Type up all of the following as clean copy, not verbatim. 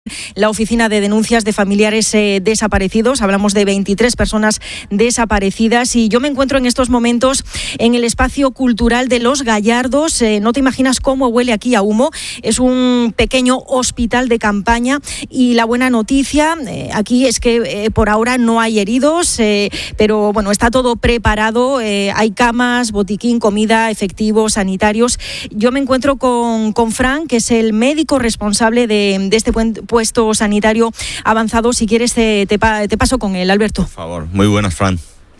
La Oficina de Denuncias de Familiares Desaparecidos. Hablamos de 23 personas desaparecidas y yo me encuentro en estos momentos en el espacio cultural de Los Gallardos. No te imaginas cómo huele aquí a humo. Es un pequeño hospital de campaña y la buena noticia aquí es que por ahora no hay heridos, pero bueno, está todo preparado. Hay camas, botiquín, comida, efectivos, sanitarios. Yo me encuentro con Fran, que es el médico responsable de este puesto sanitario avanzado. Si quieres te paso con él, Alberto. Por favor. Muy buenas, Fran.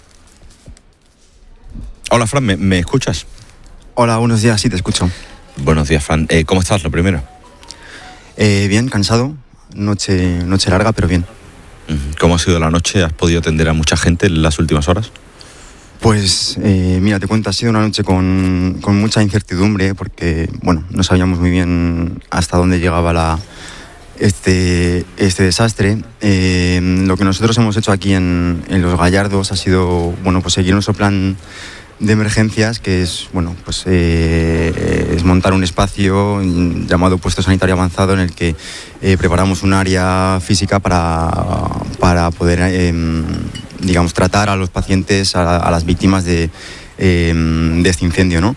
Hola, Fran, ¿me escuchas? Hola, buenos días, sí te escucho. Buenos días, Fran. ¿Cómo estás, lo primero? Bien, cansado. Noche larga, pero bien. ¿Cómo ha sido la noche? ¿Has podido atender a mucha gente en las últimas horas? Pues mira, te cuento, ha sido una noche con mucha incertidumbre porque, bueno, no sabíamos muy bien hasta dónde llegaba este desastre. Lo que nosotros hemos hecho aquí en Los Gallardos ha sido, bueno, pues seguir nuestro plan de emergencias, que es, bueno, pues es montar un espacio llamado puesto sanitario avanzado en el que preparamos un área física para poder, digamos, tratar a los pacientes, a las víctimas de este incendio, ¿no?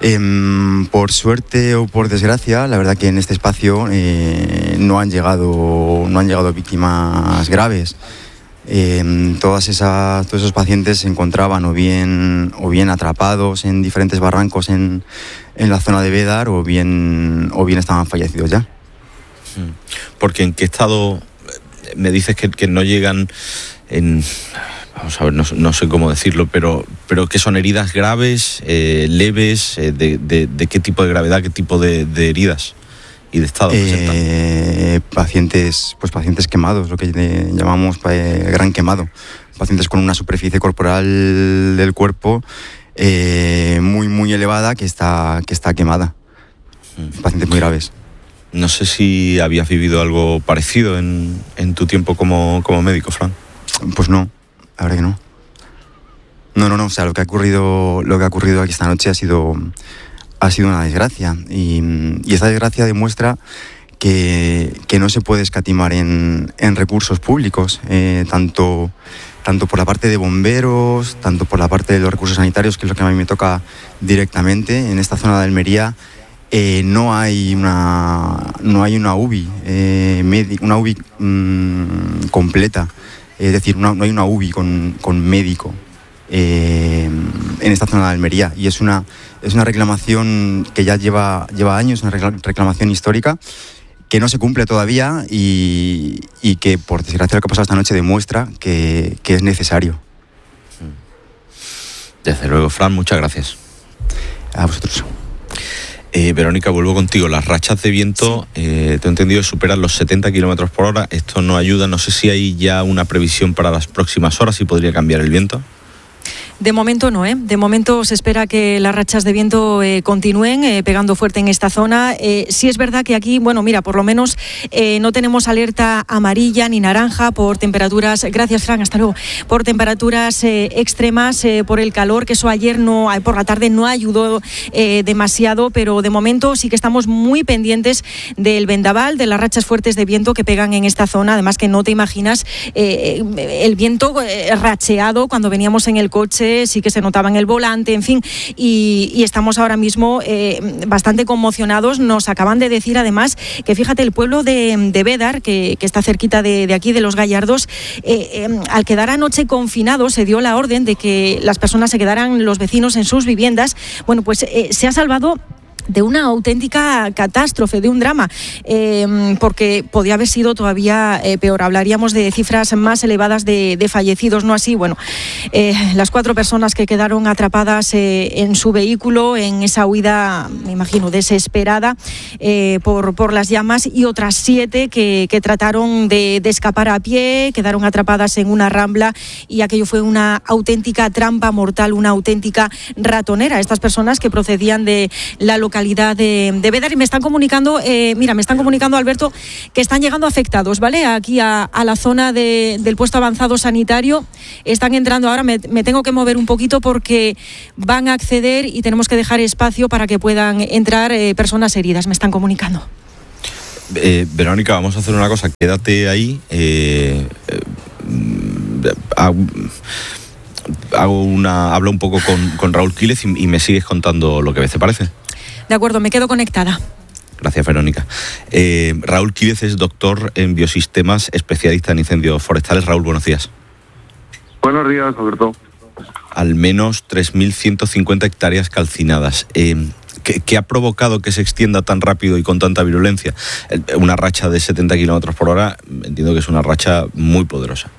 Por suerte o por desgracia, la verdad que en este espacio no han llegado víctimas graves. Todos esos pacientes se encontraban o bien atrapados en diferentes barrancos en la zona de Bédar o bien estaban fallecidos ya. Porque ¿en qué estado me dices que no llegan en... Vamos a ver, no sé cómo decirlo, pero ¿qué son heridas graves, leves? ¿De qué tipo de gravedad, qué tipo de heridas y de estado presentan? Pacientes quemados, lo que llamamos gran quemado. Pacientes con una superficie corporal del cuerpo muy, muy elevada que está quemada. Pacientes muy graves. No sé si habías vivido algo parecido en tu tiempo como médico, Fran. Pues no. La verdad que no. No. O sea, lo que ha ocurrido aquí esta noche ha sido una desgracia. Y esta desgracia demuestra que no se puede escatimar en recursos públicos, tanto por la parte de bomberos, tanto por la parte de los recursos sanitarios, que es lo que a mí me toca directamente. En esta zona de Almería no hay una UBI, una UBI completa. Es decir, no hay una UBI con médico en esta zona de Almería. Y es una reclamación que ya lleva años, una reclamación histórica que no se cumple todavía y que, por desgracia, lo que ha pasado esta noche demuestra que es necesario. Desde luego, Fran, muchas gracias. A vosotros. Verónica, vuelvo contigo. Las rachas de viento, sí. Te he entendido, superan los 70 kilómetros por hora. Esto no ayuda. No sé si hay ya una previsión para las próximas horas, si podría cambiar el viento. De momento no, De momento se espera que las rachas de viento continúen pegando fuerte en esta zona. Sí es verdad que aquí, bueno, mira, por lo menos no tenemos alerta amarilla ni naranja por temperaturas, gracias Fran, hasta luego, por temperaturas extremas, por el calor, que eso ayer por la tarde no ayudó demasiado, pero de momento sí que estamos muy pendientes del vendaval, de las rachas fuertes de viento que pegan en esta zona. Además que no te imaginas el viento racheado cuando veníamos en el coche, sí que se notaba en el volante, en fin, y estamos ahora mismo bastante conmocionados. Nos acaban de decir además que, fíjate, el pueblo de Bédar, que está cerquita de aquí, de Los Gallardos, al quedar anoche confinado, se dio la orden de que las personas se quedaran, los vecinos, en sus viviendas. Bueno, pues se ha salvado de una auténtica catástrofe, de un drama, porque podía haber sido todavía peor. Hablaríamos de cifras más elevadas de fallecidos, no así. Bueno, las 4 personas que quedaron atrapadas en su vehículo en esa huida, me imagino, desesperada por las llamas, y otras 7 que trataron de escapar a pie, quedaron atrapadas en una rambla, y aquello fue una auténtica trampa mortal, una auténtica ratonera. Estas personas que procedían de la localidad de Bédar, y me están comunicando, Alberto, que están llegando afectados, ¿vale? Aquí a la zona del puesto avanzado sanitario. Están entrando ahora, me tengo que mover un poquito porque van a acceder y tenemos que dejar espacio para que puedan entrar personas heridas, me están comunicando. Verónica, vamos a hacer una cosa, quédate ahí. Hablo un poco con Raúl Quílez y me sigues contando lo que ves, ¿te parece? De acuerdo, me quedo conectada. Gracias, Verónica. Raúl Quílez es doctor en biosistemas, especialista en incendios forestales. Raúl, buenos días. Buenos días, Alberto. Al menos 3.150 hectáreas calcinadas. ¿Qué ha provocado que se extienda tan rápido y con tanta virulencia? Una racha de 70 kilómetros por hora, entiendo que es una racha muy poderosa.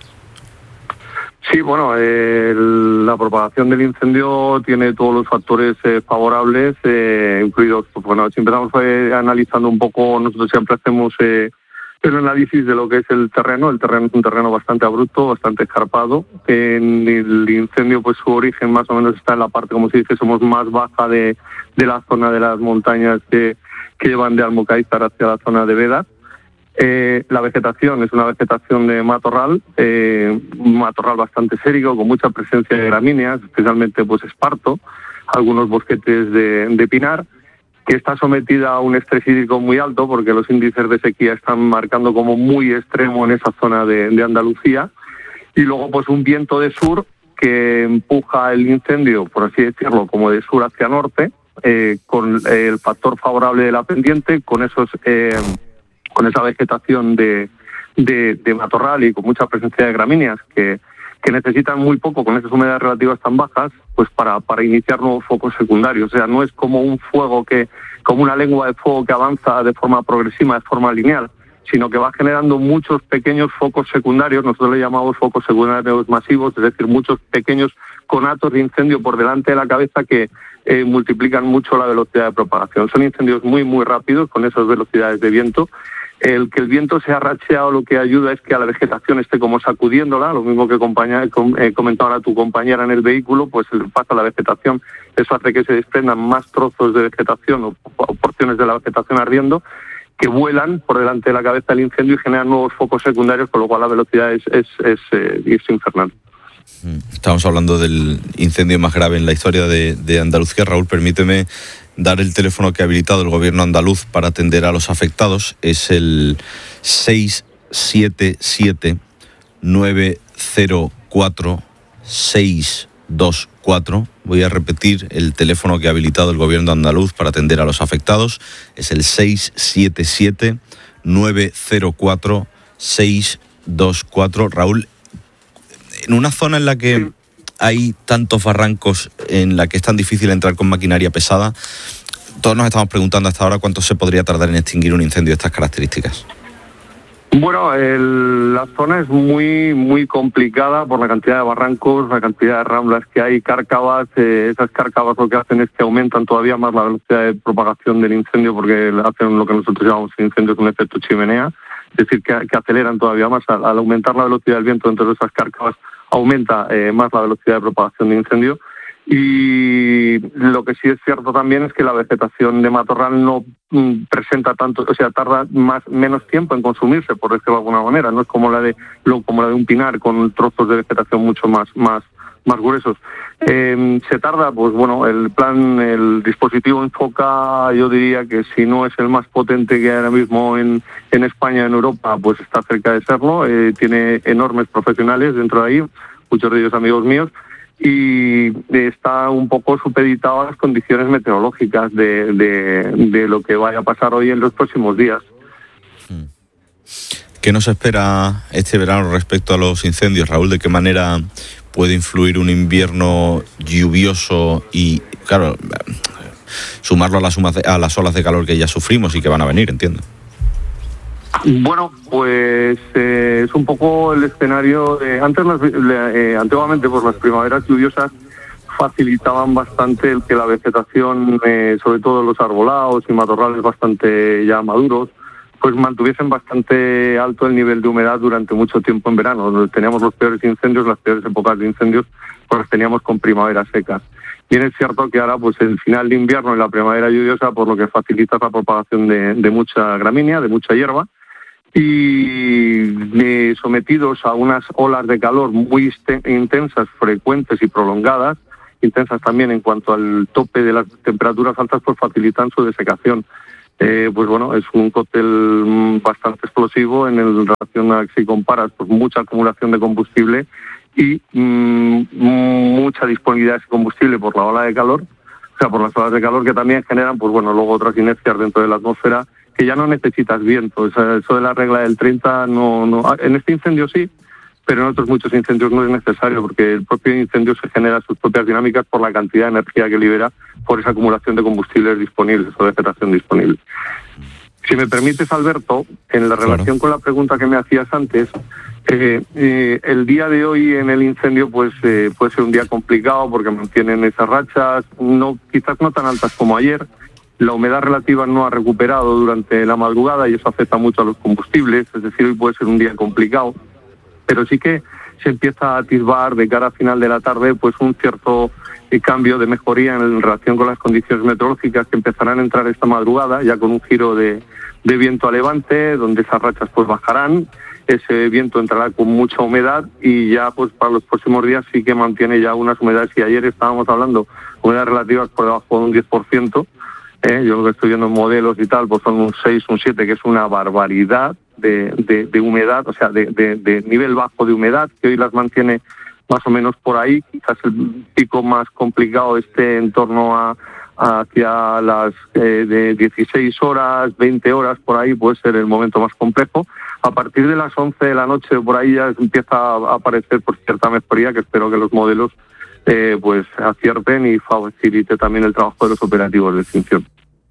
Sí, bueno, la propagación del incendio tiene todos los factores favorables, incluidos, pues bueno, si empezamos analizando un poco, nosotros siempre hacemos el análisis de lo que es el terreno. El terreno es un terreno bastante abrupto, bastante escarpado. En el incendio, pues su origen más o menos está en la parte, como si dijésemos, más baja de la zona de las montañas que llevan de Almucaízar hacia la zona de Bedas. La vegetación es una vegetación de matorral, bastante sérico, con mucha presencia de gramíneas, especialmente pues esparto, algunos bosquetes de pinar, que está sometida a un estrés hídrico muy alto porque los índices de sequía están marcando como muy extremo en esa zona de Andalucía, y luego pues un viento de sur que empuja el incendio, por así decirlo, como de sur hacia norte, con el factor favorable de la pendiente, con esa vegetación de matorral y con mucha presencia de gramíneas que necesitan muy poco, con esas humedades relativas tan bajas, pues para iniciar nuevos focos secundarios. O sea, no es como un fuego como una lengua de fuego que avanza de forma progresiva, de forma lineal, sino que va generando muchos pequeños focos secundarios. Nosotros le llamamos focos secundarios masivos, es decir, muchos pequeños conatos de incendio por delante de la cabeza que multiplican mucho la velocidad de propagación. Son incendios muy, muy rápidos, con esas velocidades de viento. El que el viento sea racheado lo que ayuda es que a la vegetación esté como sacudiéndola, lo mismo que comentaba ahora tu compañera en el vehículo, pues pasa la vegetación. Eso hace que se desprendan más trozos de vegetación o porciones de la vegetación ardiendo, que vuelan por delante de la cabeza del incendio y generan nuevos focos secundarios, con lo cual la velocidad es infernal. Estamos hablando del incendio más grave en la historia de Andalucía. Raúl, permíteme dar el teléfono que ha habilitado el gobierno andaluz para atender a los afectados. Es el 677-904-624. Voy a repetir el teléfono que ha habilitado el gobierno andaluz para atender a los afectados. Es el 677-904-624. Raúl, en una zona en la que hay tantos barrancos, en la que es tan difícil entrar con maquinaria pesada, todos nos estamos preguntando hasta ahora cuánto se podría tardar en extinguir un incendio de estas características. Bueno, la zona es muy, muy complicada por la cantidad de barrancos, la cantidad de ramblas que hay, cárcavas. Esas cárcavas lo que hacen es que aumentan todavía más la velocidad de propagación del incendio, porque hacen lo que nosotros llamamos incendios con efecto chimenea, es decir, que aceleran todavía más. Al aumentar la velocidad del viento dentro de esas cárcavas, aumenta más la velocidad de propagación de incendio. Y lo que sí es cierto también es que la vegetación de matorral no presenta tanto, o sea, tarda menos tiempo en consumirse, por decirlo de alguna manera. No es como la de un pinar, con trozos de vegetación mucho más gruesos. Se tarda, pues bueno, el dispositivo enfoca, yo diría que si no es el más potente que hay ahora mismo en España, en Europa, pues está cerca de serlo. Tiene enormes profesionales dentro de ahí, muchos de ellos amigos míos, y está un poco supeditado a las condiciones meteorológicas de lo que vaya a pasar hoy en los próximos días. ¿Qué nos espera este verano respecto a los incendios, Raúl? ¿De qué manera puede influir un invierno lluvioso y, claro, sumarlo a las olas de calor que ya sufrimos y que van a venir, entiendo? Bueno, pues es un poco el escenario. Antiguamente, pues las primaveras lluviosas facilitaban bastante el que la vegetación, sobre todo los arbolados y matorrales bastante ya maduros, pues mantuviesen bastante alto el nivel de humedad durante mucho tiempo en verano. Teníamos los peores incendios, las peores épocas de incendios, pues las teníamos con primaveras secas. Bien es cierto que ahora, pues el final de invierno y la primavera lluviosa, por lo que facilita la propagación de mucha gramínea, de mucha hierba, y sometidos a unas olas de calor muy intensas, frecuentes y prolongadas, intensas también en cuanto al tope de las temperaturas altas, pues facilitan su desecación. pues bueno, es un cóctel bastante explosivo en relación a que si comparas, pues mucha acumulación de combustible y mucha disponibilidad de combustible por la ola de calor, o sea, por las olas de calor que también generan, pues bueno, luego otras inercias dentro de la atmósfera que ya no necesitas viento. O sea, eso de la regla del 30 no, en este incendio sí, pero en otros muchos incendios no es necesario, porque el propio incendio se genera sus propias dinámicas por la cantidad de energía que libera por esa acumulación de combustibles disponibles o de vegetación disponible. Si me permites, Alberto, en la relación con la pregunta que me hacías antes, el día de hoy en el incendio pues puede ser un día complicado porque mantienen esas rachas, quizás no tan altas como ayer. La humedad relativa no ha recuperado durante la madrugada y eso afecta mucho a los combustibles, es decir, hoy puede ser un día complicado, pero sí que se empieza a atisbar de cara a final de la tarde pues un cierto cambio de mejoría en relación con las condiciones meteorológicas que empezarán a entrar esta madrugada, ya con un giro de viento a levante, donde esas rachas pues bajarán, ese viento entrará con mucha humedad y ya pues para los próximos días sí que mantiene ya unas humedades, y ayer estábamos hablando de humedades relativas por debajo de un 10%, yo lo que estoy viendo en modelos y tal, pues son un 6, un 7, que es una barbaridad de humedad, o sea, de nivel bajo de humedad, que hoy las mantiene más o menos por ahí. Quizás el pico más complicado esté en torno hacia las de 16 horas, 20 horas, por ahí puede ser el momento más complejo. A partir de las 11 de la noche, por ahí ya empieza a aparecer por cierta mejoría, que espero que los modelos pues acierten y facilite también el trabajo de los operativos de extinción.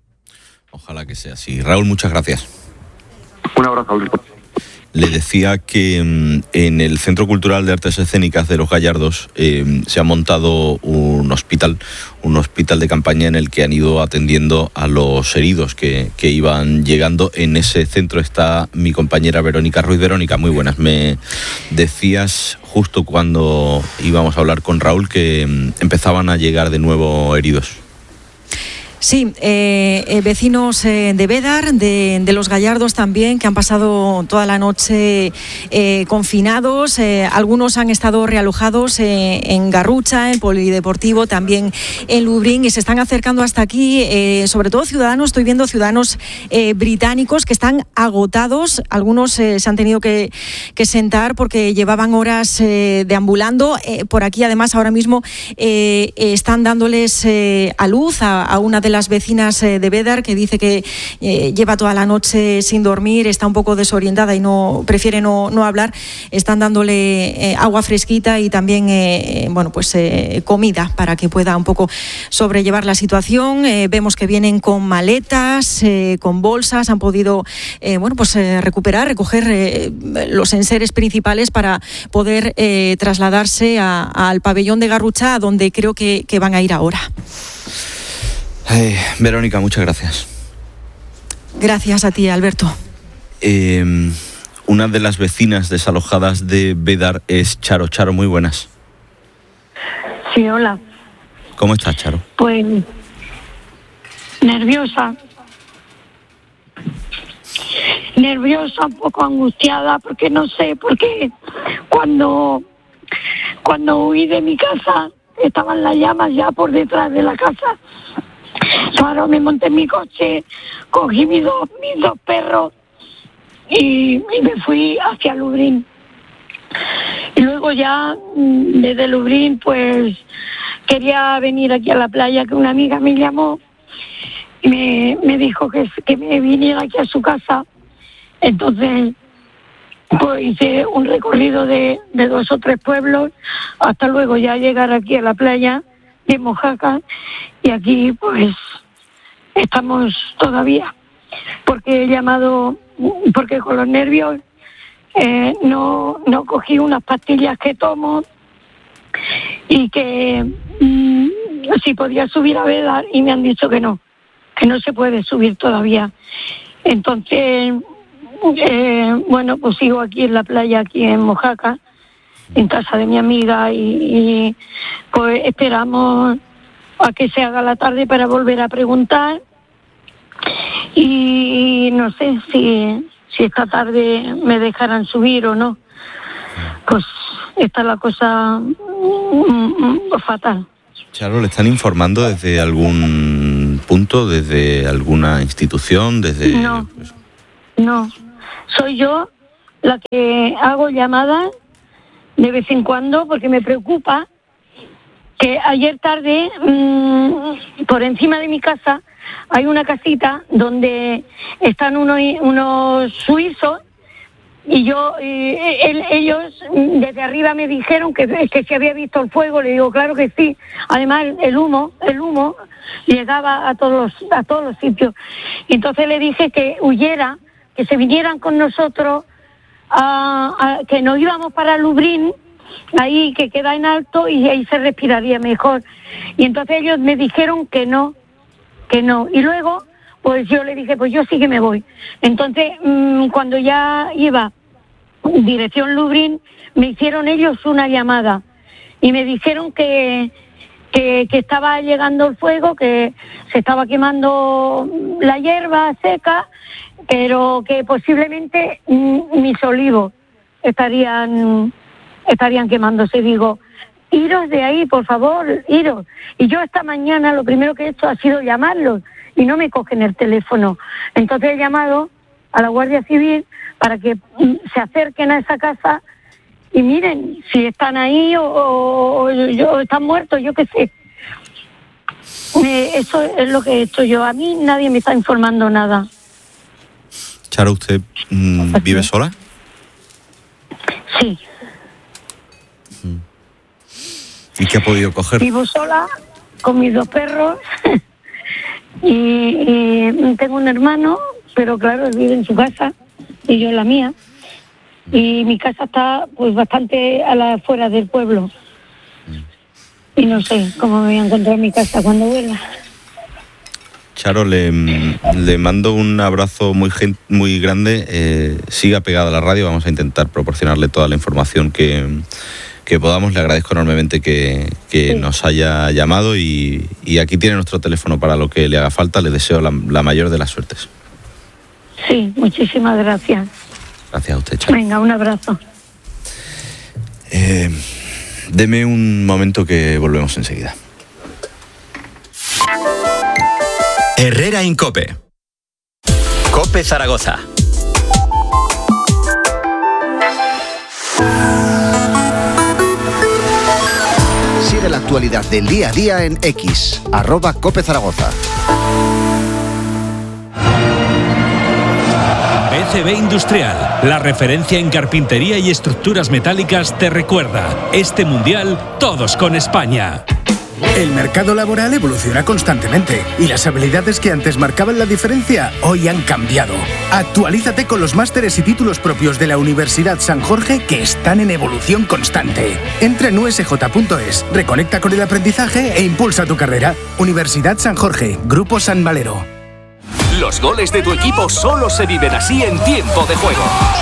Ojalá que sea así. Raúl, muchas gracias. Un abrazo, Alberto. Le decía que en el Centro Cultural de Artes Escénicas de Los Gallardos se ha montado un hospital de campaña en el que han ido atendiendo a los heridos que iban llegando. En ese centro está mi compañera Verónica Ruiz. Verónica, muy buenas. Me decías justo cuando íbamos a hablar con Raúl que empezaban a llegar de nuevo heridos. Sí, vecinos de Bédar, de Los Gallardos también, que han pasado toda la noche confinados. Algunos han estado realojados en Garrucha, en Polideportivo, también en Lublin, y se están acercando hasta aquí, sobre todo ciudadanos. Estoy viendo ciudadanos británicos que están agotados. Algunos se han tenido que sentar porque llevaban horas deambulando. Por aquí, además, ahora mismo están dándoles a luz a una de las vecinas de Bédar, que dice que lleva toda la noche sin dormir, está un poco desorientada y prefiere no hablar. Están dándole agua fresquita y también comida para que pueda un poco sobrellevar la situación. Vemos que vienen con maletas, con bolsas, han podido recoger los enseres principales para poder trasladarse al pabellón de Garrucha, donde creo que van a ir ahora. Verónica, muchas gracias. Gracias a ti, Alberto. Una de las vecinas desalojadas de Bédar es Charo. Charo, muy buenas. Sí, hola. ¿Cómo estás, Charo? Pues nerviosa, un poco angustiada, porque no sé, porque cuando huí de mi casa estaban las llamas ya por detrás de la casa. Claro, me monté en mi coche, cogí mis dos perros y me fui hacia Lublin. Y luego ya desde Lublin pues quería venir aquí a la playa, que una amiga me llamó y me dijo que me viniera aquí a su casa. Entonces pues hice un recorrido de 2 o 3 pueblos hasta luego ya llegar aquí a la playa de Mojácar, y aquí pues estamos todavía, porque he llamado, porque con los nervios no cogí unas pastillas que tomo y que si podía subir a Bédar, y me han dicho que no se puede subir todavía. Entonces pues sigo aquí en la playa, aquí en Mojácar, en casa de mi amiga, y pues esperamos a que se haga la tarde para volver a preguntar, y no sé si esta tarde me dejarán subir o no. Pues está la cosa fatal. Charo, ¿le están informando desde algún punto, desde alguna institución, desde... No, no. Soy yo la que hago llamadas de vez en cuando porque me preocupa que ayer tarde, por encima de mi casa, hay una casita donde están unos suizos y ellos desde arriba me dijeron que se había visto el fuego. Le digo, claro que sí. Además, el humo llegaba a todos los sitios. Y entonces le dije que huyera, que se vinieran con nosotros, que nos íbamos para Lublin, ahí que queda en alto y ahí se respiraría mejor. Y entonces ellos me dijeron que no. Y luego, pues yo le dije, pues yo sí que me voy. Entonces, cuando ya iba dirección Lublin, me hicieron ellos una llamada y me dijeron que estaba llegando el fuego, que se estaba quemando la hierba seca, pero que posiblemente mis olivos estarían quemándose. Digo, iros de ahí, por favor, iros. Y yo esta mañana lo primero que he hecho ha sido llamarlos y no me cogen el teléfono. Entonces he llamado a la Guardia Civil para que se acerquen a esa casa y miren si están ahí o están muertos, yo qué sé. Eso es lo que he hecho yo. A mí nadie me está informando nada. Charo, ¿usted vive sola? Sí. ¿Y qué ha podido coger? Vivo sola con mis 2 perros y tengo un hermano, pero claro, él vive en su casa y yo en la mía. Y mi casa está pues bastante a las afueras del pueblo. Y no sé cómo me voy a encontrar mi casa cuando vuelva. Charo, le mando un abrazo muy grande. Siga pegada a la radio, vamos a intentar proporcionarle toda la información que podamos. Le agradezco enormemente que sí, nos haya llamado y aquí tiene nuestro teléfono para lo que le haga falta. Le deseo la mayor de las suertes. Sí, muchísimas gracias. Gracias a usted, Charo. Venga, un abrazo. Deme un momento que volvemos enseguida. Herrera Incope. COPE Zaragoza. Sigue la actualidad del día a día en X, @COPE Zaragoza. BCB Industrial, la referencia en carpintería y estructuras metálicas, te recuerda, este mundial, todos con España. El mercado laboral evoluciona constantemente y las habilidades que antes marcaban la diferencia hoy han cambiado. Actualízate con los másteres y títulos propios de la Universidad San Jorge que están en evolución constante. Entra en usj.es, reconecta con el aprendizaje e impulsa tu carrera. Universidad San Jorge, Grupo San Valero. Los goles de tu equipo solo se viven así en tiempo de juego.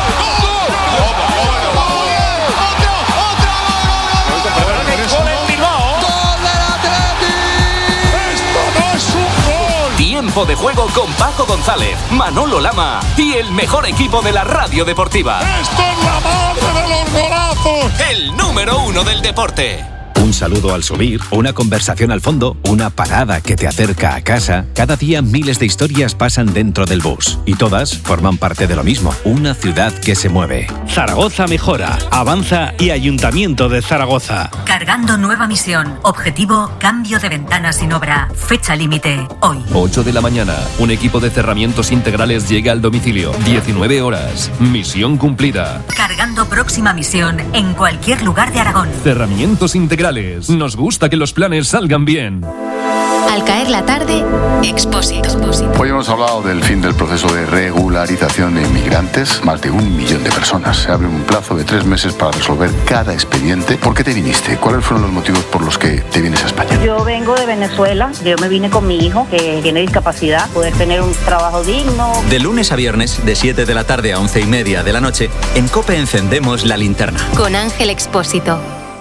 Tiempo de juego con Paco González, Manolo Lama y el mejor equipo de la radio deportiva. ¡Esto es la madre de los golazos! El número 1 del deporte. Un saludo al subir, una conversación al fondo, una parada que te acerca a casa. Cada día miles de historias pasan dentro del bus y todas forman parte de lo mismo, una ciudad que se mueve. Zaragoza mejora, avanza y Ayuntamiento de Zaragoza. Cargando nueva misión. Objetivo, cambio de ventanas sin obra. Fecha límite, hoy. 8 de la mañana, un equipo de cerramientos integrales llega al domicilio. 19 horas, misión cumplida. Cargando próxima misión en cualquier lugar de Aragón. Cerramientos integrales. Nos gusta que los planes salgan bien. Al caer la tarde, Expósito. Hoy hemos hablado del fin del proceso de regularización de inmigrantes. Más de 1 millón de personas. Se abre un plazo de 3 meses para resolver cada expediente. ¿Por qué te viniste? ¿Cuáles fueron los motivos por los que te vienes a España? Yo vengo de Venezuela. Yo me vine con mi hijo, que tiene discapacidad, poder tener un trabajo digno. De lunes a viernes, de 7 de la tarde a 11:30 de la noche, en COPE encendemos la linterna. Con Ángel Expósito.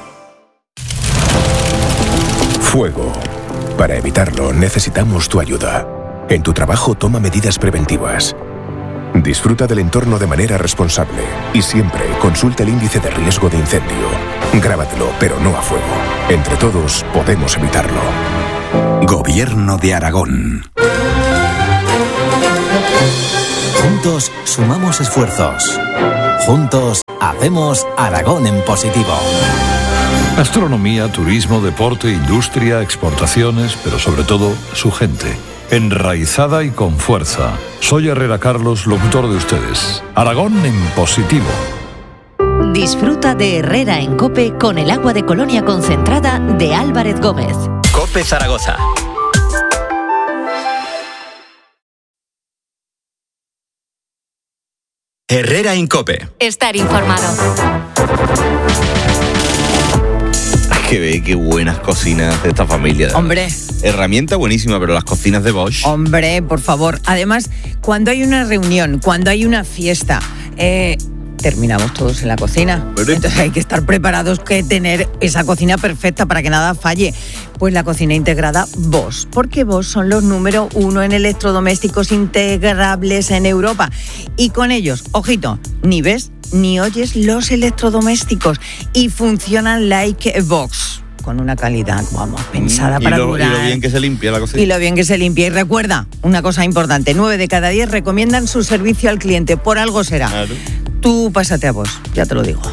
Fuego. Para evitarlo, necesitamos tu ayuda. En tu trabajo, toma medidas preventivas. Disfruta del entorno de manera responsable y siempre consulta el índice de riesgo de incendio. Grábatelo, pero no a fuego. Entre todos, podemos evitarlo. Gobierno de Aragón. Juntos sumamos esfuerzos. Juntos hacemos Aragón en positivo. Gastronomía, turismo, deporte, industria, exportaciones, pero sobre todo su gente. Enraizada y con fuerza. Soy Herrera Carlos, locutor de ustedes. Aragón en positivo. Disfruta de Herrera en COPE con el agua de Colonia concentrada de Álvarez Gómez. COPE Zaragoza. Herrera en COPE. Estar informado. Que ve qué buenas cocinas de esta familia. Hombre. Herramienta buenísima, pero las cocinas de Bosch. Hombre, por favor. Además, cuando hay una reunión, cuando hay una fiesta, terminamos todos en la cocina. Entonces hay que estar preparados, que tener esa cocina perfecta para que nada falle. Pues la cocina integrada Bosch, porque Bosch son los número 1 en electrodomésticos integrables en Europa. Y con ellos, ojito, ni ves ni oyes los electrodomésticos y funcionan like box, con una calidad, vamos, pensada para durar. Y lo bien que se limpia la cocina. Y lo bien que se limpia. Y recuerda, una cosa importante, 9 de cada 10 recomiendan su servicio al cliente. Por algo será. Claro. Tú pásate a Bosch, ya te lo digo.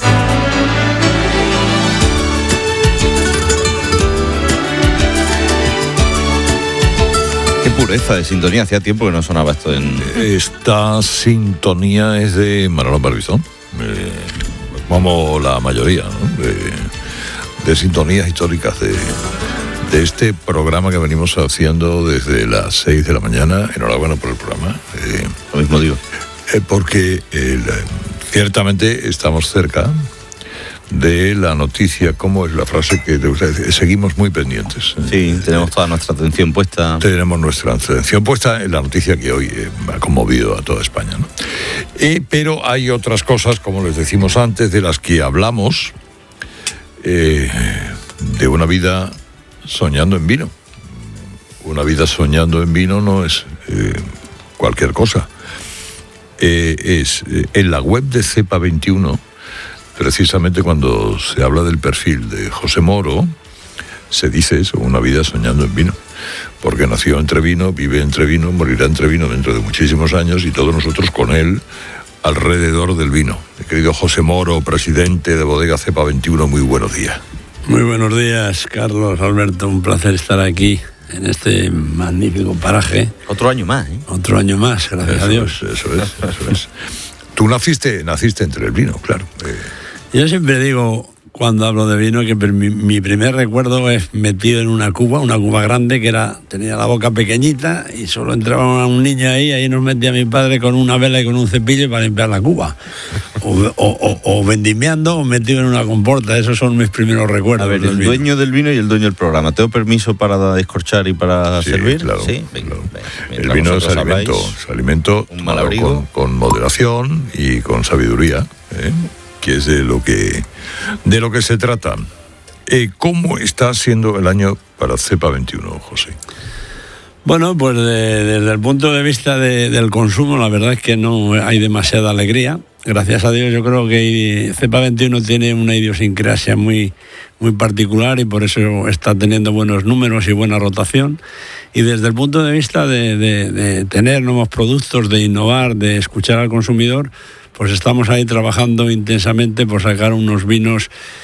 Qué pureza de sintonía, hacía tiempo que no sonaba esto en... Esta sintonía es de Manolo Barbizón, como la mayoría, ¿no? de sintonías históricas de este programa que venimos haciendo desde las 6 de la mañana. Enhorabuena por el programa. Lo mismo digo. Porque ciertamente estamos cerca de la noticia, ¿cómo es la frase que seguimos muy pendientes? Sí, tenemos toda nuestra atención puesta. Tenemos nuestra atención puesta en la noticia que hoy ha conmovido a toda España, ¿no? Pero hay otras cosas, como les decimos antes, de las que hablamos, de una vida soñando en vino. Una vida soñando en vino no es cualquier cosa. Es en la web de Cepa 21, precisamente cuando se habla del perfil de José Moro, se dice eso, una vida soñando en vino, porque nació entre vino, vive entre vino, morirá entre vino dentro de muchísimos años, y todos nosotros con él alrededor del vino. Mi querido José Moro, presidente de Bodega Cepa 21, muy buenos días. Muy buenos días, Carlos, Alberto, un placer estar aquí en este magnífico paraje. Otro año más, ¿eh? Otro año más, gracias a Dios. Eso es. Tú naciste entre el vino, claro. Yo siempre digo, cuando hablo de vino, que mi primer recuerdo es metido en una cuba grande que tenía la boca pequeñita y solo entraba un niño ahí nos metía mi padre con una vela y con un cepillo para limpiar la cuba. O vendimiando o metido en una comporta. Esos son mis primeros recuerdos. A ver, el dueño del vino y el dueño del programa. ¿Tengo permiso para descorchar y para servir? Claro, sí, claro. El vino es alimento con moderación y con sabiduría, que es de lo que se trata. ¿Cómo está siendo el año para Cepa 21, José? Bueno, pues desde el punto de vista del consumo, la verdad es que no hay demasiada alegría. Gracias a Dios, yo creo que Cepa 21 tiene una idiosincrasia muy, muy particular y por eso está teniendo buenos números y buena rotación. Y desde el punto de vista de tener nuevos productos, de innovar, de escuchar al consumidor, pues estamos ahí trabajando intensamente por sacar unos vinos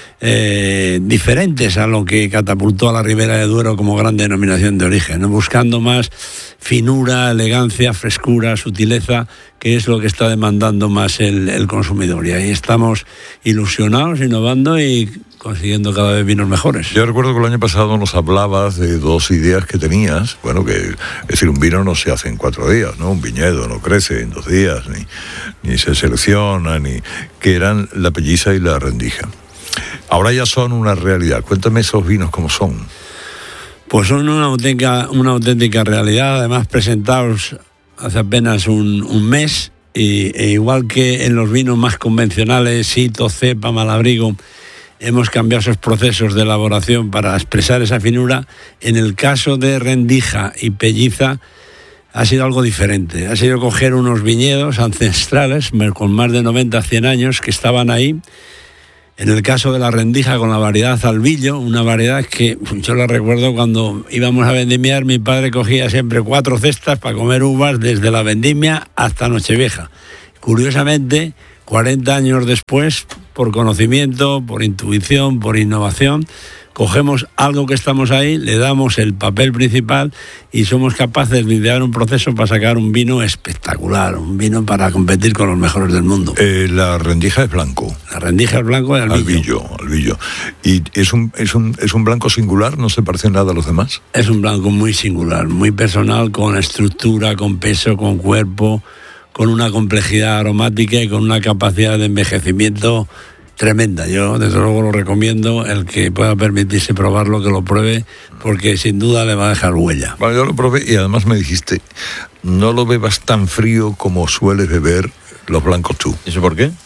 diferentes a lo que catapultó a la Ribera de Duero como gran denominación de origen, ¿no? Buscando más finura, elegancia, frescura, sutileza, que es lo que está demandando más el consumidor. Y ahí estamos ilusionados, innovando y consiguiendo cada vez vinos mejores. Yo recuerdo que el año pasado nos hablabas de dos ideas que tenías. Bueno, es decir, un vino no se hace en 4 días, ¿no? Un viñedo no crece en 2 días, ni se selecciona, que eran la pelliza y la rendija. Ahora ya son una realidad. Cuéntame esos vinos cómo son. Pues son una auténtica realidad, además presentados hace apenas un mes, e igual que en los vinos más convencionales, Sito, Cepa, Malabrigo, hemos cambiado esos procesos de elaboración para expresar esa finura. En el caso de rendija y pelliza ha sido algo diferente. Ha sido coger unos viñedos ancestrales con más de 90, 100 años que estaban ahí En el caso de la rendija con la variedad Albillo, una variedad que yo la recuerdo cuando íbamos a vendimiar, mi padre cogía siempre 4 cestas para comer uvas desde la vendimia hasta Nochevieja. Curiosamente, 40 años después, por conocimiento, por intuición, por innovación, cogemos algo que estamos ahí, le damos el papel principal y somos capaces de idear un proceso para sacar un vino espectacular, un vino para competir con los mejores del mundo. La rendija es blanco. La rendija es blanco de Albillo. Albillo. ¿Y es un blanco singular? ¿No se parece nada a los demás? Es un blanco muy singular, muy personal, con estructura, con peso, con cuerpo, con una complejidad aromática y con una capacidad de envejecimiento tremenda. Yo desde luego lo recomiendo, el que pueda permitirse probarlo, que lo pruebe, porque sin duda le va a dejar huella. Bueno, yo lo probé y además me dijiste, no lo bebas tan frío como sueles beber los blancos tú. ¿Eso por qué?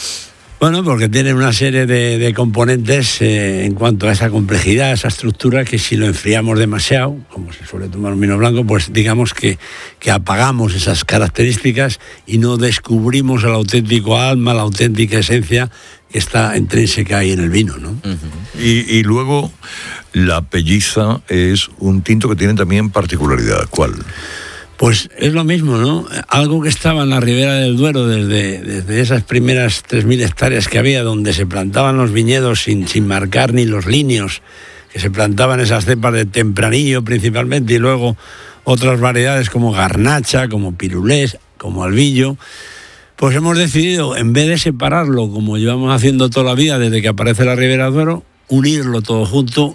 Bueno, porque tiene una serie de componentes en cuanto a esa complejidad, esa estructura, que si lo enfriamos demasiado, como se suele tomar un vino blanco, pues digamos que apagamos esas características y no descubrimos el auténtico alma, la auténtica esencia que está intrínseca ahí en el vino, ¿no? Uh-huh. Y luego la pelliza es un tinto que tiene también particularidad. ¿Cuál? Pues es lo mismo, ¿no? Algo que estaba en la Ribera del Duero desde esas primeras 3.000 hectáreas que había, donde se plantaban los viñedos sin marcar ni los líneos, que se plantaban esas cepas de tempranillo principalmente, y luego otras variedades como garnacha, como pirulés, como albillo. Pues hemos decidido, en vez de separarlo como llevamos haciendo toda la vida desde que aparece la Ribera del Duero, unirlo todo junto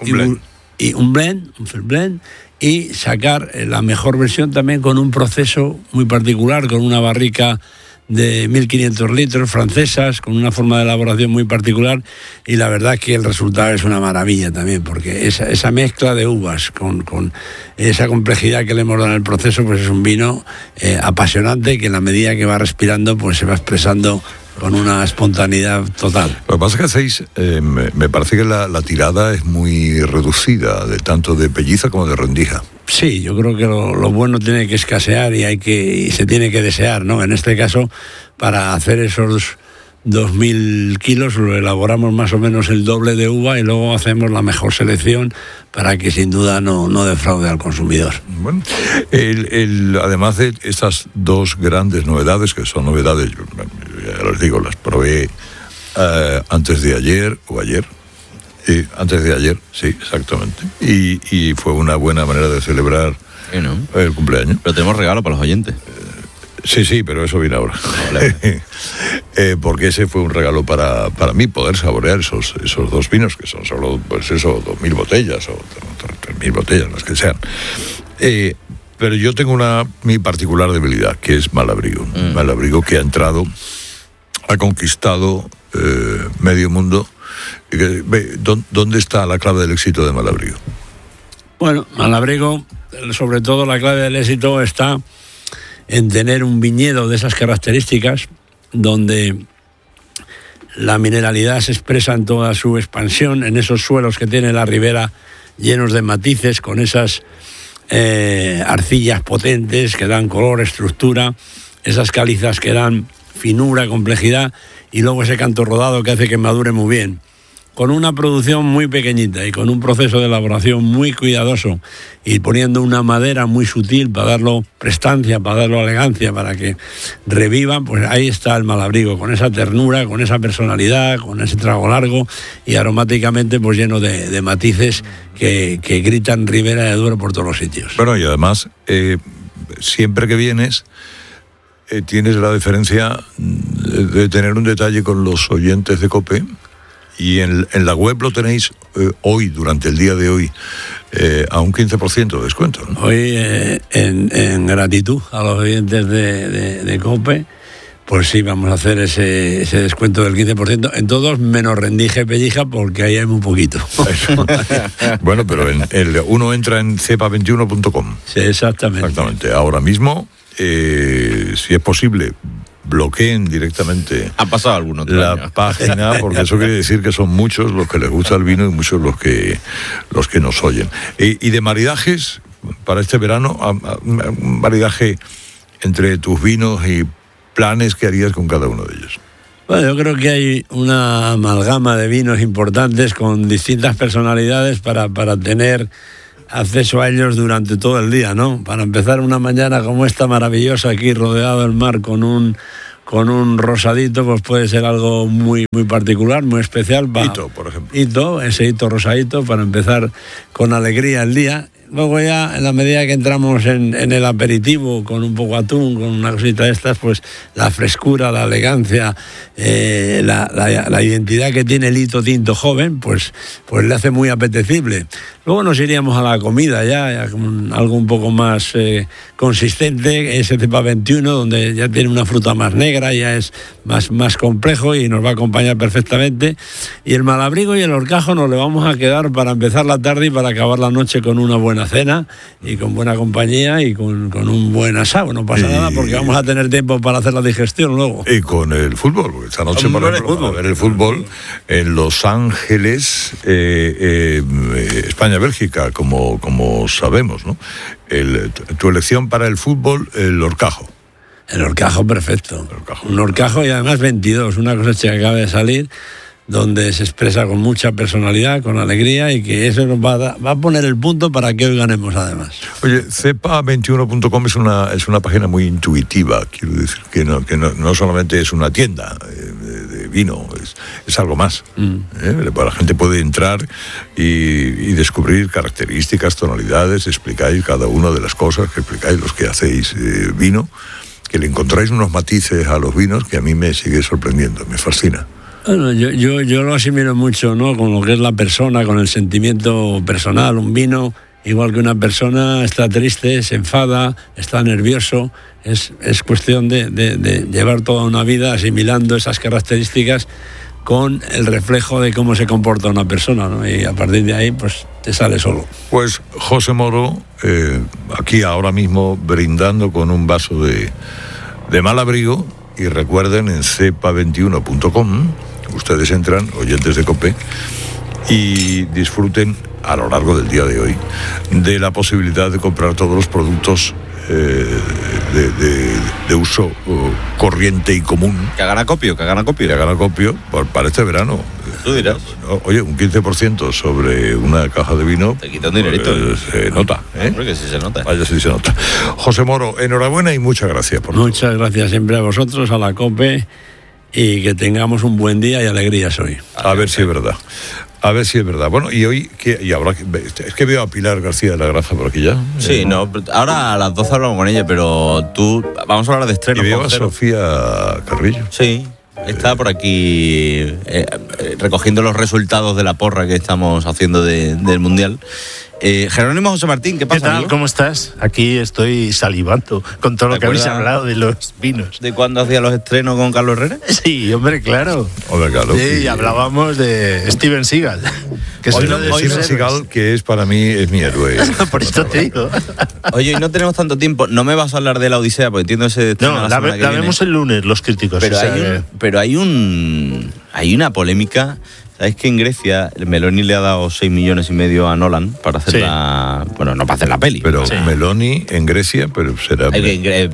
y un full blend, y sacar la mejor versión también con un proceso muy particular, con una barrica de 1.500 litros francesas, con una forma de elaboración muy particular, y la verdad es que el resultado es una maravilla también, porque esa mezcla de uvas con esa complejidad que le hemos dado en el proceso, pues es un vino apasionante, que en la medida que va respirando pues se va expresando con una espontaneidad total. Lo que pasa es que hacéis, me parece que la tirada es muy reducida, de tanto de pelliza como de rendija. Sí, yo creo que lo bueno tiene que escasear y se tiene que desear, ¿no? En este caso, para hacer esos 2.000 kilos, lo elaboramos más o menos el doble de uva y luego hacemos la mejor selección para que sin duda no defraude al consumidor. Bueno, además de estas dos grandes novedades, que son novedades, ya les digo, las probé antes de ayer o ayer. Antes de ayer, sí, exactamente. Y fue una buena manera de celebrar el cumpleaños. Pero tenemos regalo para los oyentes. Sí, pero eso viene ahora. Vale. Porque ese fue un regalo para mí, poder saborear esos dos vinos, que son solo, pues eso, 2.000 botellas o 3.000 botellas, las que sean. Pero yo tengo mi particular debilidad, que es Malabrigo. Malabrigo, que ha conquistado medio mundo. ¿Dónde está la clave del éxito de Malabrigo? Bueno, Malabrigo, sobre todo la clave del éxito está en tener un viñedo de esas características, donde la mineralidad se expresa en toda su expansión, en esos suelos que tiene la ribera llenos de matices, con esas arcillas potentes que dan color, estructura, esas calizas que dan finura, complejidad, y luego ese canto rodado que hace que madure muy bien, con una producción muy pequeñita y con un proceso de elaboración muy cuidadoso, y poniendo una madera muy sutil para darlo prestancia, para darlo elegancia, para que revivan. Pues ahí está el Malabrigo, con esa ternura, con esa personalidad, con ese trago largo y aromáticamente pues lleno de matices que gritan Ribera de Duero por todos los sitios. Bueno, y además siempre que vienes tienes la diferencia de tener un detalle con los oyentes de COPE, y en la web lo tenéis hoy, durante el día de hoy, a un 15% de descuento, ¿no? Hoy, en gratitud a los oyentes de COPE, pues sí, vamos a hacer ese descuento del 15% en todos, menos rendija y pellija, porque ahí hay muy poquito. Bueno, pero uno entra en cepa21.com. Sí, exactamente. Exactamente. Ahora mismo, si es posible, bloqueen directamente la página, porque eso quiere decir que son muchos los que les gusta el vino y muchos los que nos oyen. Y de maridajes para este verano, un maridaje entre tus vinos y planes que harías con cada uno de ellos. Bueno, yo creo que hay una amalgama de vinos importantes con distintas personalidades para tener acceso a ellos durante todo el día, ¿no? Para empezar una mañana como esta maravillosa aquí rodeado del mar con un rosadito, pues puede ser algo muy, muy particular, muy especial. Hito, por ejemplo. Hito, ese hito rosadito para empezar con alegría el día. Luego ya, en la medida que entramos en el aperitivo, con un poco atún, con una cosita de estas, pues la frescura, la elegancia, la identidad que tiene el hito tinto joven, pues le hace muy apetecible. Luego nos iríamos a la comida ya con algo un poco más consistente, ese cepa 21, donde ya tiene una fruta más negra, ya es más complejo y nos va a acompañar perfectamente. Y el Malabrigo y el Horcajo nos le vamos a quedar para empezar la tarde y para acabar la noche con una buena cena y con buena compañía y con un buen asado. No pasa nada porque vamos a tener tiempo para hacer la digestión luego. Y con el fútbol, porque esta noche por ejemplo, a ver el fútbol en Los Ángeles, España-Bélgica, como sabemos, ¿no? Tu elección para el fútbol, el Horcajo. El Horcajo, perfecto. Un Horcajo y además 22, una cosecha que acaba de salir, donde se expresa con mucha personalidad, con alegría, y que eso nos va a poner el punto para que hoy ganemos además. Oye, cepa21.com es una página muy intuitiva, quiero decir que no solamente es una tienda de vino, es algo más. La gente puede entrar y descubrir características, tonalidades, explicáis cada una de las cosas, que explicáis los que hacéis vino, que le encontráis unos matices a los vinos que a mí me sigue sorprendiendo, me fascina. Bueno, yo lo asimilo mucho, ¿no? Con lo que es la persona, con el sentimiento personal. Un vino, igual que una persona, está triste, se enfada, está nervioso. Es cuestión de llevar toda una vida asimilando esas características con el reflejo de cómo se comporta una persona, ¿no? Y a partir de ahí, pues te sale solo. Pues José Moro, aquí ahora mismo brindando con un vaso de Malabrigo, y recuerden en cepa21.com, ustedes entran, oyentes de COPE, y disfruten a lo largo del día de hoy de la posibilidad de comprar todos los productos de uso corriente y común. Que hagan acopio. Para este verano. Tú dirás. Oye, un 15% sobre una caja de vino. Te quita un dinerito. Se nota, ¿eh? Porque sí se nota. Vaya, sí se nota. José Moro, enhorabuena y muchas gracias por Muchas todo. gracias siempre a vosotros, a la COPE, y que tengamos un buen día y alegrías hoy. A ver si es verdad. Bueno, y hoy, es que veo a Pilar García de la Granja por aquí ya. Sí, no, ahora a las 12 hablamos con ella, pero vamos a hablar de estreno. Y veo a Sofía Carrillo. Sí, está por aquí recogiendo los resultados de la porra que estamos haciendo del Mundial. Jerónimo José Martín, ¿qué pasa? ¿Qué tal? Amigo? ¿Cómo estás? Aquí estoy salivando con todo lo que habéis hablado de los vinos. ¿De cuándo hacía los estrenos con Carlos Herrera? Sí, hombre, claro. Sí, y hablábamos de Steven Seagal. Que Steven Seagal, que es para mí, es mi héroe. Por esto te digo. Oye, y no tenemos tanto tiempo. No me vas a hablar de la Odisea, porque entiendo ese estreno. No, la vemos el lunes, los críticos. Pero hay una polémica. ¿Sabes que en Grecia Meloni le ha dado 6,5 millones a Nolan para hacer no para hacer la peli? Pero Meloni en Grecia, pero será... el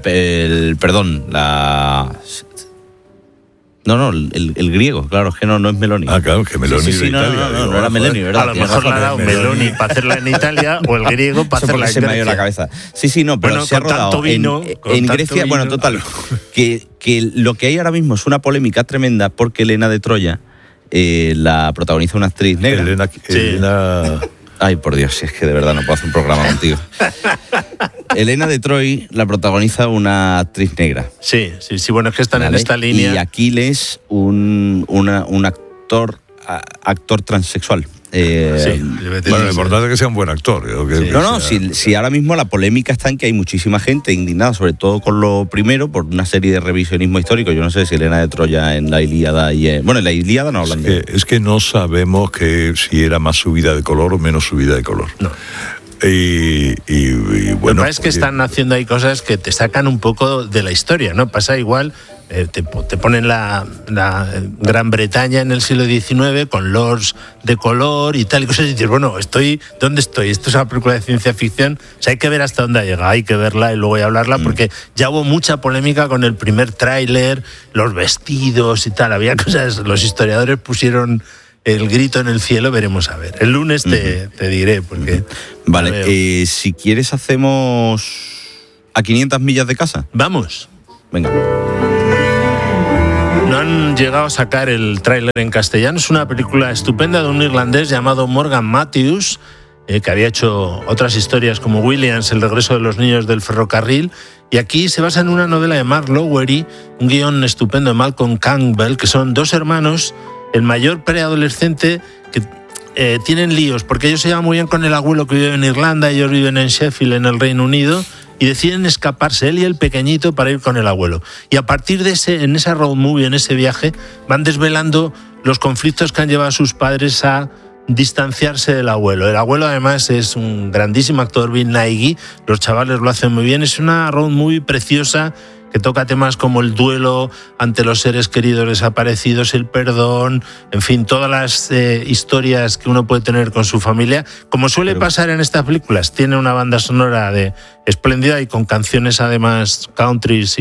griego, claro, es que no es Meloni. Ah, claro, que Meloni de Italia. No era Meloni, ¿verdad? A lo mejor le ha dado Meloni para hacerla en Italia o el griego para hacerla en Grecia. Se me ha ido la cabeza. Sí, no, pero se ha rodado en Grecia. Bueno, total, que lo que hay ahora mismo es una polémica tremenda porque Helena de Troya la protagoniza una actriz negra. Helena... Ay, por Dios, si es que de verdad no puedo hacer un programa contigo. Helena de Troy la protagoniza una actriz negra. Sí, bueno, es que están en esta línea. Y Aquiles, un actor transexual. Bueno, lo importante es que sea un buen actor. Si ahora mismo la polémica está en que hay muchísima gente indignada, sobre todo con lo primero, por una serie de revisionismo histórico. Yo no sé si Helena de Troya en la Ilíada bueno, en la Ilíada no hablan de... Es que no sabemos si era más subida de color o menos subida de color. No. Y bueno, lo que pasa es que están haciendo ahí cosas que te sacan un poco de la historia, ¿no? Pasa igual te ponen la Gran Bretaña en el siglo XIX con lords de color y tal y cosas, y dices, bueno, ¿dónde estoy? Esto es una película de ciencia ficción, o sea, hay que ver hasta dónde ha llegado, hay que verla y luego hablarla, porque ya hubo mucha polémica con el primer tráiler, los vestidos y tal, había cosas, los historiadores pusieron el grito en el cielo, veremos a ver. El lunes te diré, porque... Vale, si quieres hacemos a 500 millas de casa. Vamos. Venga. No han llegado a sacar el tráiler en castellano. Es una película estupenda de un irlandés llamado Morgan Matthews, que había hecho otras historias como Williams, El regreso de los niños del ferrocarril, y aquí se basa en una novela de Mark Lowery, un guión estupendo de Malcolm Campbell, que son dos hermanos, el mayor preadolescente, que tienen líos, porque ellos se llevan muy bien con el abuelo que vive en Irlanda, ellos viven en Sheffield, en el Reino Unido, y deciden escaparse, él y el pequeñito, para ir con el abuelo. Y a partir de en esa road movie, en ese viaje, van desvelando los conflictos que han llevado a sus padres a distanciarse del abuelo. El abuelo, además, es un grandísimo actor, Bill Nighy, los chavales lo hacen muy bien. Es una road movie preciosa que toca temas como el duelo ante los seres queridos desaparecidos, el perdón, en fin, todas las historias que uno puede tener con su familia. Como suele pasar en estas películas, tiene una banda sonora espléndida y con canciones además countries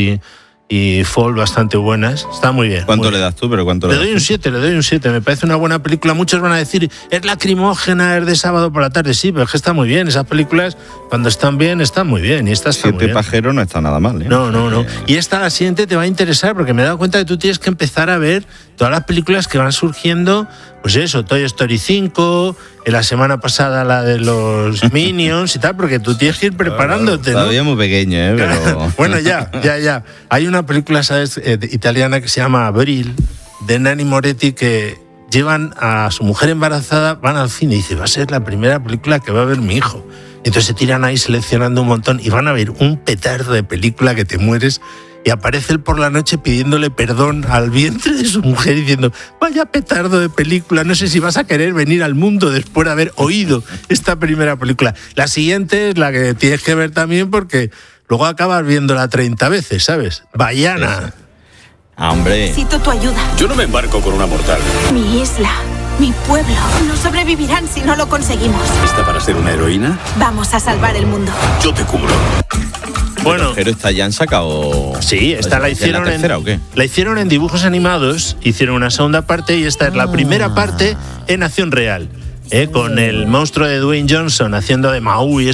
y folk bastante buenas. Está muy bien. ¿Cuánto le das tú? Le doy un 7, Me parece una buena película. Muchos van a decir, es lacrimógena, es de sábado por la tarde. Sí, pero es que está muy bien. Esas películas, cuando están bien, están muy bien. Y esta está muy bien. 7 pajeros no está nada mal, ¿eh? No. Y esta, la siguiente, te va a interesar, porque me he dado cuenta que tú tienes que empezar a ver todas las películas que van surgiendo. Pues eso, Toy Story 5, la semana pasada la de los Minions y tal, porque tú tienes que ir preparándote, ¿no? Todavía muy pequeño, pero... Bueno, ya. Hay una película, ¿sabes?, italiana que se llama Abril, de Nanni Moretti, que llevan a su mujer embarazada, van al cine y dice, va a ser la primera película que va a ver mi hijo. Entonces se tiran ahí seleccionando un montón y van a ver un petardo de película que te mueres. Y aparece él por la noche pidiéndole perdón al vientre de su mujer diciendo, vaya petardo de película, no sé si vas a querer venir al mundo después de haber oído esta primera película. La siguiente es la que tienes que ver también porque luego acabas viéndola 30 veces, ¿sabes? Baiana. Hombre. Necesito tu ayuda. Yo no me embarco con una mortal. Mi isla, mi pueblo, no sobrevivirán si no lo conseguimos. ¿Lista para ser una heroína? Vamos a salvar el mundo. Yo te cubro. Bueno, pero esta ya han sacado. Sí, esta la hicieron ¿la tercera o qué? La hicieron en dibujos animados, hicieron una segunda parte y esta es la primera parte en acción real, con el monstruo de Dwayne Johnson haciendo de Maui,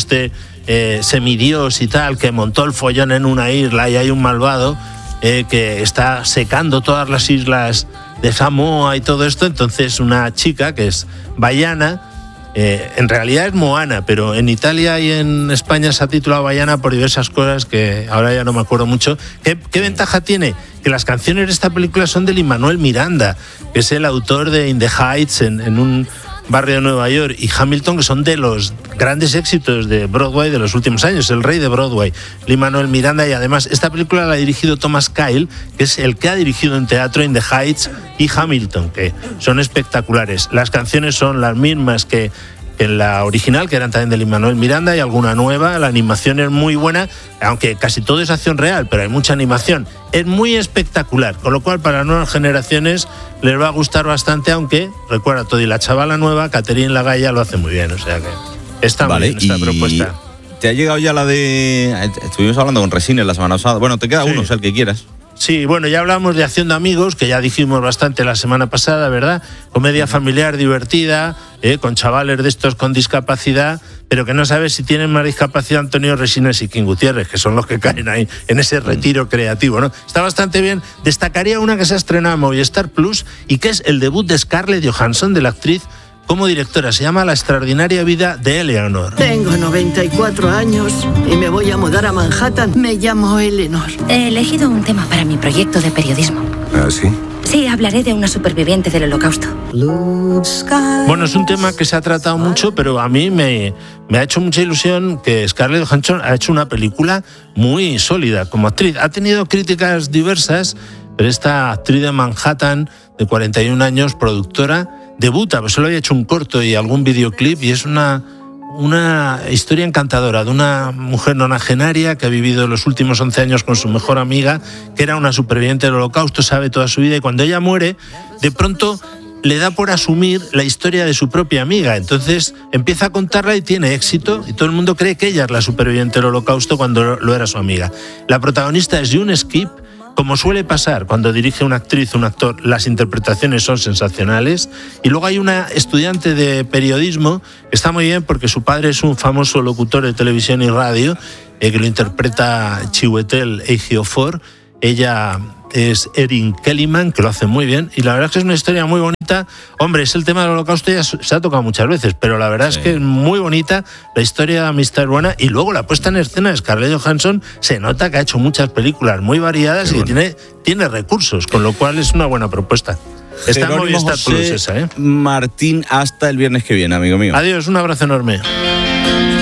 semidios y tal, que montó el follón en una isla y hay un malvado que está secando todas las islas de Samoa y todo esto. Entonces una chica que es Baiana, en realidad es Moana, pero en Italia y en España se ha titulado Baiana por diversas cosas que ahora ya no me acuerdo mucho. ¿Qué ventaja tiene? Que las canciones de esta película son de Lin-Manuel Miranda, que es el autor de In the Heights, en un barrio de Nueva York, y Hamilton, que son de los grandes éxitos de Broadway de los últimos años, el rey de Broadway, Lin-Manuel Miranda. Y además esta película la ha dirigido Thomas Kyle, que es el que ha dirigido en teatro In the Heights y Hamilton, que son espectaculares. Las canciones son las mismas que en la original, que eran también de Lin-Manuel Miranda, y alguna nueva. La animación es muy buena, aunque casi todo es acción real, pero hay mucha animación. Es muy espectacular, con lo cual para nuevas generaciones les va a gustar bastante, aunque, recuerda todo, y la chavala nueva, Catherine Lagaya, lo hace muy bien, o sea que está muy bien esta propuesta. ¿Te ha llegado ya la de...? Estuvimos hablando con Resines la semana pasada. Bueno, te queda uno, o sea, el que quieras. Sí, bueno, ya hablamos de Haciendo Amigos, que ya dijimos bastante la semana pasada, ¿verdad? Comedia familiar divertida, con chavales de estos con discapacidad, pero que no sabes si tienen más discapacidad Antonio Resines y King Gutiérrez, que son los que caen ahí en ese retiro creativo, ¿no? Está bastante bien. Destacaría una que se ha estrenado en Movistar Plus y que es el debut de Scarlett Johansson, de la actriz, como directora. Se llama La extraordinaria vida de Eleanor. Tengo 94 años y me voy a mudar a Manhattan. Me llamo Eleanor. He elegido un tema para mi proyecto de periodismo. ¿Ah, sí? Sí, hablaré de una superviviente del Holocausto. Bueno, es un tema que se ha tratado mucho, pero a mí me ha hecho mucha ilusión que Scarlett Johansson ha hecho una película muy sólida como actriz. Ha tenido críticas diversas, pero esta actriz de Manhattan, de 41 años, productora, debuta, pues solo había hecho un corto y algún videoclip, y es una una historia encantadora de una mujer nonagenaria que ha vivido los últimos 11 años con su mejor amiga, que era una superviviente del Holocausto, sabe toda su vida, y cuando ella muere, de pronto le da por asumir la historia de su propia amiga. Entonces empieza a contarla y tiene éxito, y todo el mundo cree que ella es la superviviente del Holocausto cuando lo era su amiga. La protagonista es June Skip. Como suele pasar cuando dirige una actriz o un actor, las interpretaciones son sensacionales. Y luego hay una estudiante de periodismo que está muy bien porque su padre es un famoso locutor de televisión y radio, que lo interpreta Chiwetel Ejiofor. Ella es Erin Kellyman, que lo hace muy bien, y la verdad es que es una historia muy bonita. Hombre, es el tema del Holocausto, ya se ha tocado muchas veces, pero la verdad es que es muy bonita la historia de amistad buena, y luego la puesta en escena de Scarlett Johansson. Se nota que ha hecho muchas películas muy variadas y que tiene recursos, con lo cual es una buena propuesta. Está en Movistar Plus esa, Martín, hasta el viernes que viene, amigo mío. Adiós, un abrazo enorme.